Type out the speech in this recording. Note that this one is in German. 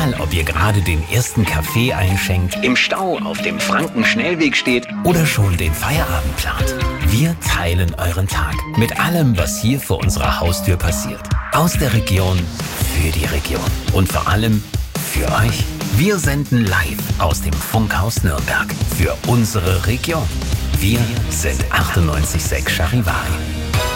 Egal, ob ihr gerade den ersten Kaffee einschenkt, im Stau auf dem Franken-Schnellweg steht oder schon den Feierabend plant. Wir teilen euren Tag mit allem, was hier vor unserer Haustür passiert. Aus der Region, für die Region und vor allem für euch. Wir senden live aus dem Funkhaus Nürnberg für unsere Region. Wir sind 98.6 Charivari.